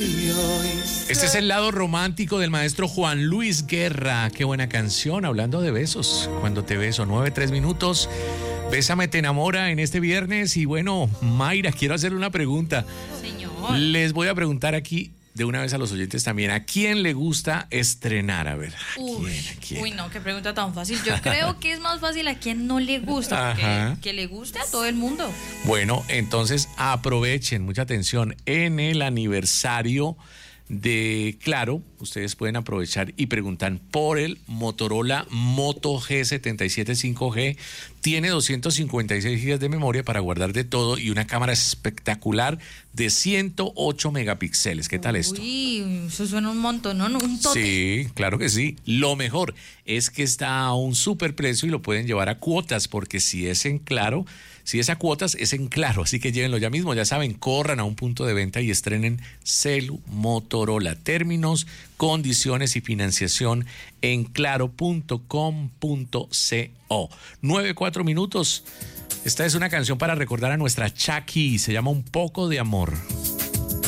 Este es el lado romántico del maestro Juan Luis Guerra. Qué buena canción, hablando de besos. Cuando te beso, 9:03 minutos. Bésame, te enamora en este viernes. Y bueno, Mayra, quiero hacerle una pregunta. Señor. Les voy a preguntar aquí de una vez a los oyentes también, ¿a quién le gusta estrenar? A ver, ¿a quién? Uy, no, qué pregunta tan fácil. Yo creo que es más fácil a quien no le gusta, porque que le guste a todo el mundo. Bueno, entonces aprovechen, mucha atención, en el aniversario de Claro, ustedes pueden aprovechar y preguntan por el Motorola Moto G77 5G. Tiene 256 GB de memoria para guardar de todo y una cámara espectacular de 108 megapíxeles. ¿Qué tal esto? Uy, eso suena un montón, ¿no? Un tote. Sí, claro que sí. Lo mejor es que está a un super precio y lo pueden llevar a cuotas, porque si es en Claro, si es a cuotas, es en Claro. Así que llévenlo ya mismo, ya saben, corran a un punto de venta y estrenen celu Motorola. Términos, condiciones y financiación en claro.com.co. 9:04 minutos. Esta es una canción para recordar a nuestra Chucky. Se llama Un poco de amor.